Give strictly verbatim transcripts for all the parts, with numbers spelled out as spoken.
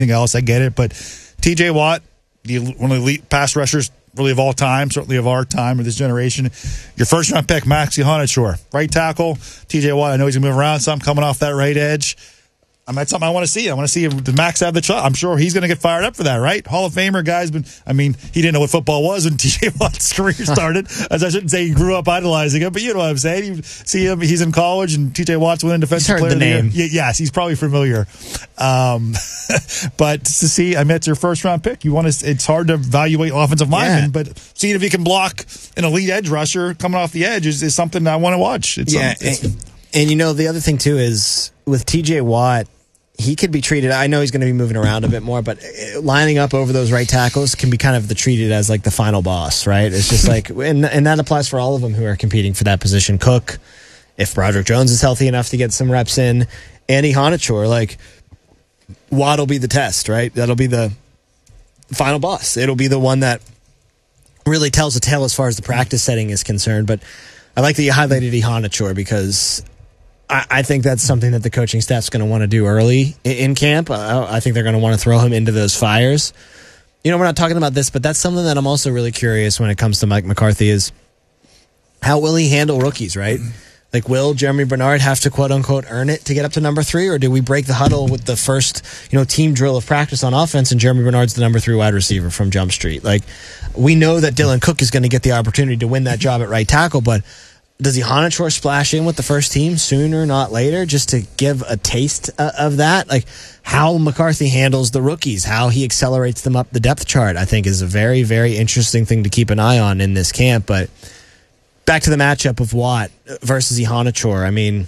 else. I get it. But T J Watt, the, one of the elite pass rushers really of all time, certainly of our time or this generation. Your first round pick, Maxi Honachor, right tackle. T J Watt, I know he's going to move around some, coming off that right edge. I mean, that's something I want to see. I want to see if the Max have the shot. I'm sure he's going to get fired up for that, right? Hall of Famer guy's been, I mean, he didn't know what football was when T J Watt's career started. As I shouldn't say he grew up idolizing it, but you know what I'm saying. You see him, he's in college, and T J Watt's winning defensive player of the year. Yeah, yes, he's probably familiar. Um, but to see, I mean, it's your first round pick. You want to, it's hard to evaluate offensive linemen, yeah. but seeing if he can block an elite edge rusher coming off the edge is, is something I want to watch. It's yeah. It's, and, and you know, the other thing too is with T J Watt, he could be treated, I know he's going to be moving around a bit more, but lining up over those right tackles can be kind of the treated as like the final boss, right? It's just like, and, and that applies for all of them who are competing for that position. Cook, if Broderick Jones is healthy enough to get some reps in, Andy Honachor, like, Watt will be the test, right? That'll be the final boss. It'll be the one that really tells the tale as far as the practice setting is concerned. But I like that you highlighted Honachor because I think that's something that the coaching staff's going to want to do early in camp. I think they're going to want to throw him into those fires. You know, we're not talking about this, but that's something that I'm also really curious when it comes to Mike McCarthy is how will he handle rookies, right? Like, will Jeremy Bernard have to quote-unquote earn it to get up to number three, or do we break the huddle with the first, you know, team drill of practice on offense and Jeremy Bernard's the number three wide receiver from Jump Street? Like, we know that Dylan Cook is going to get the opportunity to win that job at right tackle, but does he Honachor splash in with the first team sooner, not later, just to give a taste uh, of that? Like, how McCarthy handles the rookies, how he accelerates them up the depth chart, I think is a very, very interesting thing to keep an eye on in this camp. But back to the matchup of Watt versus Honachor, I mean,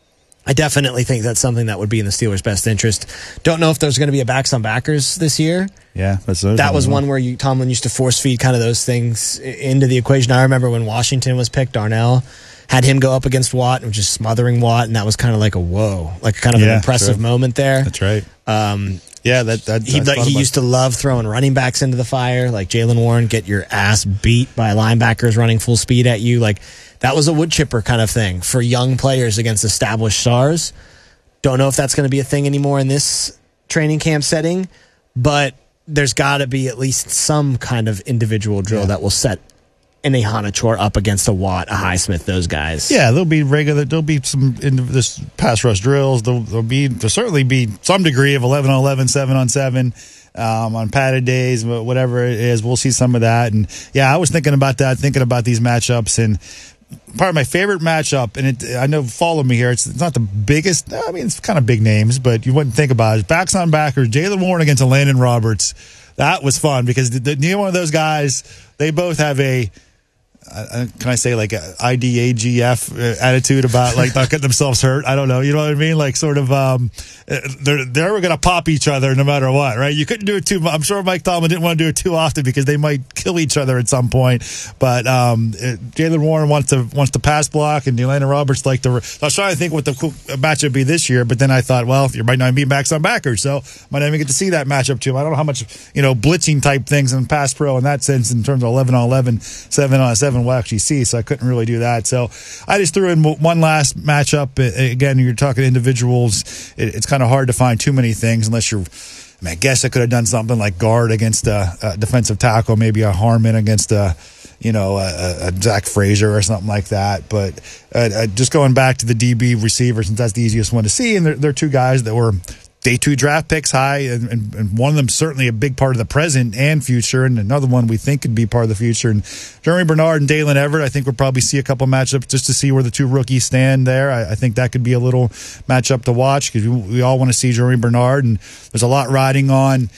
I definitely think that's something that would be in the Steelers' best interest. Don't know if there's going to be a backs on backers this year. Yeah, that's that was one where you Tomlin used to force feed kind of those things into the equation. I remember when Washington was picked, Darnell had him go up against Watt and was just smothering Watt, and that was kind of like a whoa, like kind of yeah, an impressive true. moment there. That's right. Um, yeah, that, that he, like, he used to love throwing running backs into the fire, like Jaylen Warren, get your ass beat by linebackers running full speed at you. Like, that was a wood chipper kind of thing for young players against established stars. Don't know if that's going to be a thing anymore in this training camp setting, but there's got to be at least some kind of individual drill yeah. that will set an Honachor up against a Watt, a Highsmith, those guys. Yeah, there'll be regular. There'll be some in this pass rush drills. There'll, there'll be there'll certainly be some degree of eleven on eleven, seven on seven. Um, on padded days, whatever it is, we'll see some of that. And yeah, I was thinking about that, thinking about these matchups, and part of my favorite matchup, and it, I know, follow me here, it's, it's not the biggest, I mean, it's kind of big names, but you wouldn't think about it. Backs on backers, Jaylen Warren against Landon Roberts. That was fun because the, the, neither one of those guys, they both have a, Uh, can I say like a I D A G F attitude about like not getting themselves hurt? I don't know. You know what I mean? Like sort of, um, they're, they're going to pop each other no matter what, right? You couldn't do it too much. I'm sure Mike Tomlin didn't want to do it too often because they might kill each other at some point. But, um, Jaylen Warren wants to, wants to pass block, and Landon Roberts like to, I was trying to think what the cool matchup would be this year, but then I thought, well, you might not be backs on backers, so might not even get to see that matchup too. I don't know how much, you know, blitzing type things in pass pro in that sense in terms of eleven on eleven, seven on seven we'll actually see, so I couldn't really do that. So I just threw in one last matchup. Again, you're talking individuals. It's kind of hard to find too many things unless you're, I mean, I guess I could have done something like guard against a, a defensive tackle, maybe a Harmon against a, you know, a, a Zach Frazier or something like that. But uh, just going back to the D B receiver, since that's the easiest one to see, and they're, they're two guys that were day two draft picks high, and, and, and one of them certainly a big part of the present and future, and another one we think could be part of the future. And Jeremy Bernard and Dalen Everett, I think we'll probably see a couple matchups just to see where the two rookies stand there. I, I think that could be a little matchup to watch because we, we all want to see Jeremy Bernard, and there's a lot riding on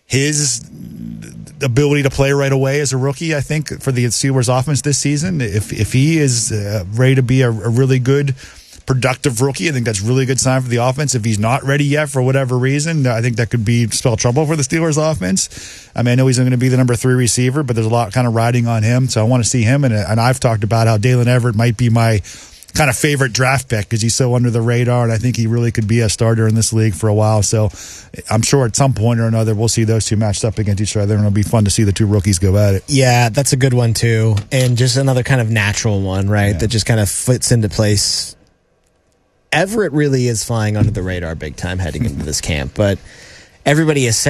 his ability to play right away as a rookie, I think, for the Steelers offense this season. If, if he is uh, ready to be a, a really good productive rookie, I think that's a really good sign for the offense. If he's not ready yet for whatever reason, I think that could be spell trouble for the Steelers offense. I mean, I know he's going to be the number three receiver, but there's a lot kind of riding on him, so I want to see him. And, and I've talked about how Dalen Everett might be my kind of favorite draft pick because he's so under the radar, and I think he really could be a starter in this league for a while. So I'm sure at some point or another we'll see those two matched up against each other, and it'll be fun to see the two rookies go at it. Yeah, that's a good one too, and just another kind of natural one, right, yeah. that just kind of fits into place. Everett really is flying under the radar big time heading into this camp, but everybody is